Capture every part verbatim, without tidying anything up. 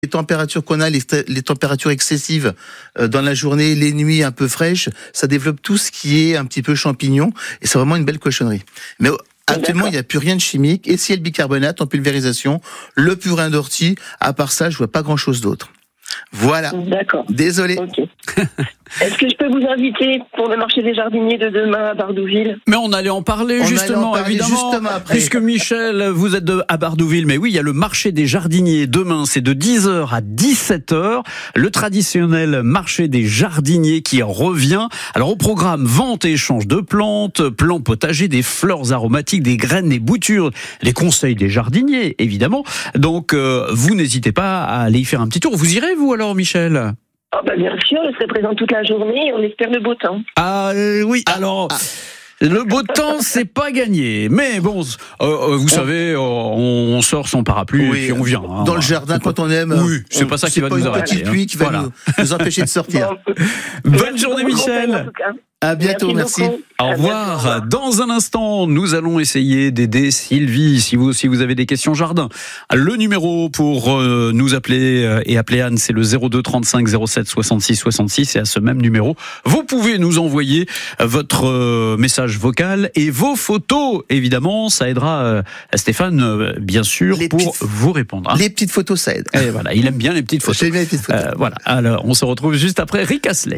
Les températures qu'on a, les, les températures excessives euh, dans la journée, les nuits un peu fraîches, ça développe tout ce qui est un petit peu champignon, et c'est vraiment une belle cochonnerie. Mais actuellement, il n'y a plus rien de chimique, et si il y a le bicarbonate en pulvérisation, le purin d'ortie, à part ça, je vois pas grand-chose d'autre. Voilà. D'accord. Désolé. Okay. Est-ce que je peux vous inviter pour le marché des jardiniers de demain à Bardouville ? Mais on allait en parler on justement, en parler évidemment, justement après. Puisque Michel, vous êtes de, à Bardouville. Mais oui, il y a le marché des jardiniers demain, c'est de dix heures à dix-sept heures. Le traditionnel marché des jardiniers qui revient. Alors au programme, vente et échange de plantes, plants potagers, des fleurs aromatiques, des graines, des boutures, les conseils des jardiniers, évidemment. Donc euh, vous n'hésitez pas à aller y faire un petit tour. Vous irez, vous alors, Michel ? Ah bah bien sûr, je serai présente toute la journée et on espère le beau temps. Ah euh, oui, alors... Ah. Le beau temps, c'est pas gagné. Mais bon, euh, vous savez, on, on sort son parapluie oui, et puis on vient. Hein, dans le jardin, quand on aime. Oui, c'est on, pas ça qui va nous arrêter. C'est pas une petite pluie qui va voilà. nous, nous empêcher de sortir. Bon, bonne journée, Michel. À bientôt, merci. merci. Au revoir. Dans un instant, nous allons essayer d'aider Sylvie. Si vous aussi vous avez des questions jardin, le numéro pour euh, nous appeler euh, et appeler Anne, c'est le zéro deux trente-cinq zéro sept soixante-six soixante-six. Et à ce même numéro, vous pouvez nous envoyer votre euh, message vocal et vos photos. Évidemment, ça aidera euh, Stéphane, euh, bien sûr, les pour petites, vous répondre. Hein. Les petites photos, ça aide. Et voilà, il aime bien les petites photos. J'aime bien les petites photos. Euh, voilà. Alors, on se retrouve juste après Rick Astley.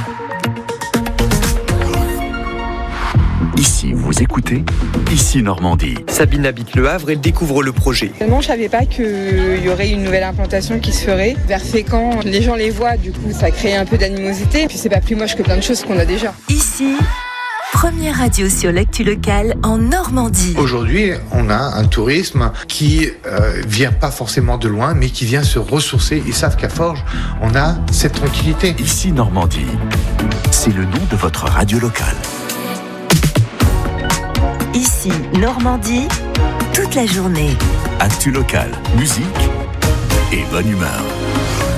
Ici, vous écoutez, ici Normandie. Sabine habite Le Havre, elle découvre le projet. Moi, je savais pas qu'il y aurait une nouvelle implantation qui se ferait. Vers Fécamp, les gens les voient, du coup, ça crée un peu d'animosité. Puis c'est pas plus moche que plein de choses qu'on a déjà. Ici, première radio sur l'actu locale en Normandie. Aujourd'hui, on a un tourisme qui euh, vient pas forcément de loin, mais qui vient se ressourcer. Ils savent qu'à Forges, on a cette tranquillité. Ici Normandie, c'est le nom de votre radio locale. Ici, Normandie, toute la journée. Actu locale, musique et bonne humeur.